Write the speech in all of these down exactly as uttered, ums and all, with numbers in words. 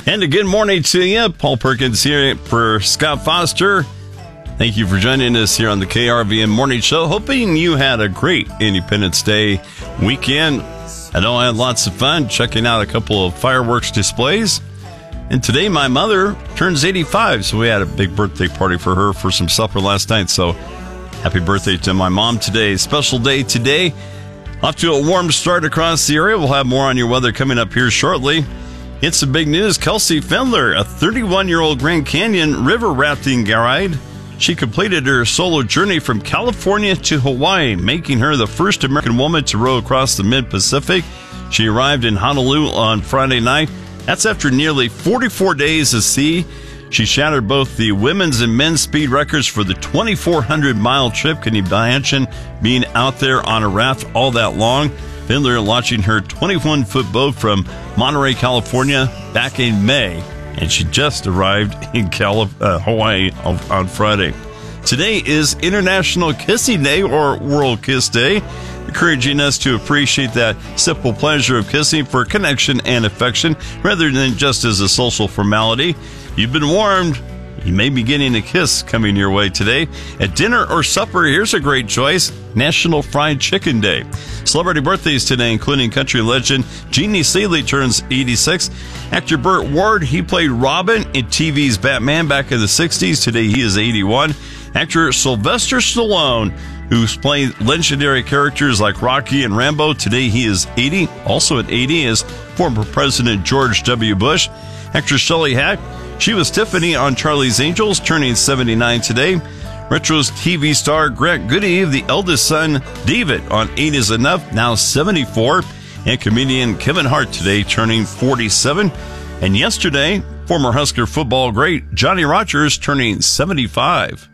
And a good morning to you. Paul Perkins here for Scott Foster. Thank you for joining us here on the K R V N Morning Show. Hoping you had a great Independence Day weekend. I know I had lots of fun checking out a couple of fireworks displays. And today my mother turns eighty-five, so we had a big birthday party for her for some supper last night. So happy birthday to my mom today. Special day today. Off to a warm start across the area. We'll have more on your weather coming up here shortly. It's the big news. Kelsey Fendler, a thirty-one-year-old Grand Canyon river rafting guide. She completed her solo journey from California to Hawaii, making her the first American woman to row across the mid-Pacific. She arrived in Honolulu on Friday night. That's after nearly forty-four days at sea. She shattered both the women's and men's speed records for the twenty-four hundred mile trip. Can you imagine being out there on a raft all that long? Fendler launching her twenty-one foot boat from Monterey, California back in May, and she just arrived in Cali- uh, Hawaii on, on Friday. Today is International Kissing Day, or World Kiss Day, encouraging us to appreciate that simple pleasure of kissing for connection and affection rather than just as a social formality. You've been warned. You may be getting a kiss coming your way today. At dinner or supper, here's a great choice. National Fried Chicken Day. Celebrity birthdays today, including country legend Jeannie Seeley turns eighty-six. Actor Burt Ward, he played Robin in T V's Batman back in the sixties. Today he is eighty-one. Actor Sylvester Stallone, who's played legendary characters like Rocky and Rambo. Today he is eighty. Also at eighty is former President George W. Bush. Actress Shelley Hack, she was Tiffany on Charlie's Angels, turning seventy-nine today. Retro's T V star Grant Goody, the eldest son David on Eight Is Enough, now seventy-four. And comedian Kevin Hart today turning forty-seven. And yesterday, former Husker football great Johnny Rodgers turning seventy-five.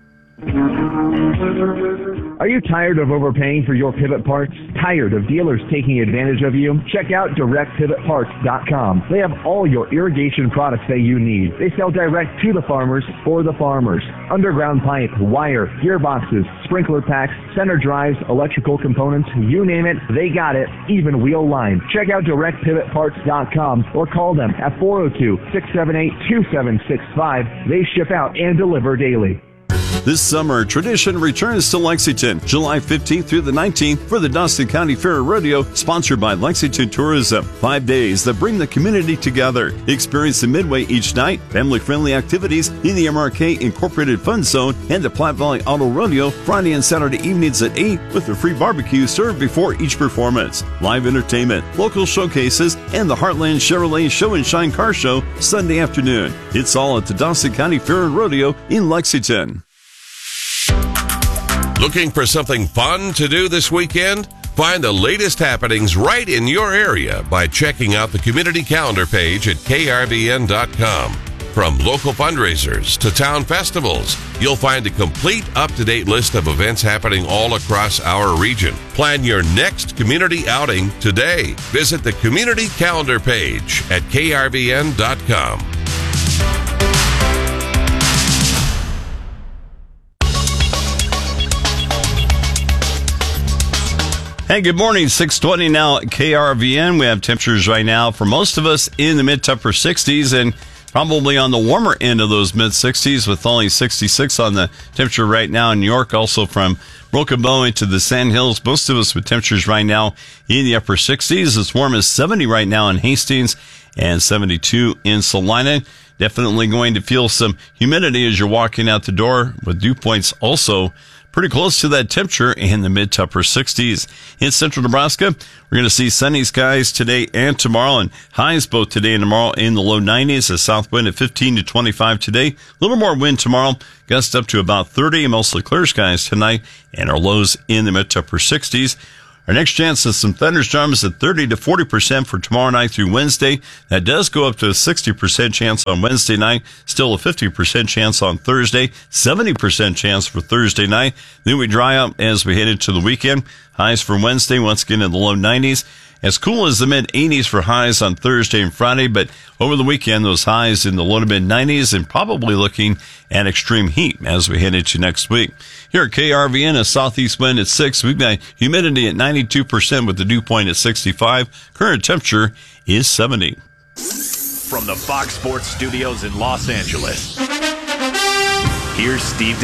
Are you tired of overpaying for your pivot parts? Tired of dealers taking advantage of you? Check out direct pivot parts dot com. They have all your irrigation products that you need. They sell direct to the farmers for the farmers. Underground pipe, wire, gearboxes, sprinkler packs, center drives, electrical components, you name it, they got it, even wheel line. Check out direct pivot parts dot com or call them at four oh two, six seven eight, two seven six five. They ship out and deliver daily. This summer, tradition returns to Lexington, July fifteenth through the nineteenth for the Dawson County Fair and Rodeo, sponsored by Lexington Tourism. Five days that bring the community together. Experience the Midway each night, family-friendly activities in the M R K Incorporated Fun Zone, and the Platte Valley Auto Rodeo Friday and Saturday evenings at eight with a free barbecue served before each performance. Live entertainment, local showcases, and the Heartland Chevrolet Show and Shine Car Show Sunday afternoon. It's all at the Dawson County Fair and Rodeo in Lexington. Looking for something fun to do this weekend? Find the latest happenings right in your area by checking out the community calendar page at K R V N dot com. From local fundraisers to town festivals, you'll find a complete up-to-date list of events happening all across our region. Plan your next community outing today. Visit the community calendar page at K R V N dot com. Hey, good morning. six twenty now at K R V N. We have temperatures right now for most of us in the mid to upper sixties and probably on the warmer end of those mid sixties with only sixty-six on the temperature right now in New York. Also from Broken Bow into the Sand Hills, most of us with temperatures right now in the upper sixties. As warm as seventy right now in Hastings and seventy-two in Salina. Definitely going to feel some humidity as you're walking out the door, with dew points also pretty close to that temperature in the mid to upper sixties. In central Nebraska, we're going to see sunny skies today and tomorrow, and highs both today and tomorrow in the low nineties. A south wind at fifteen to twenty-five today. A little more wind tomorrow, gust up to about thirty, and mostly clear skies tonight, and our lows in the mid to upper sixties. Our next chance is some thunderstorms at thirty to forty percent for tomorrow night through Wednesday. That does go up to a sixty percent chance on Wednesday night. Still a fifty percent chance on Thursday. seventy percent chance for Thursday night. Then we dry up as we head into the weekend. Highs for Wednesday, once again in the low nineties. As cool as the mid eighties for highs on Thursday and Friday, but over the weekend, those highs in the low to mid nineties and probably looking at extreme heat as we head into next week. Here at K R V N, a southeast wind at six. We've got humidity at ninety-two percent with the dew point at sixty-five. Current temperature is seventy. from the Fox Sports Studios in Los Angeles, here's Steve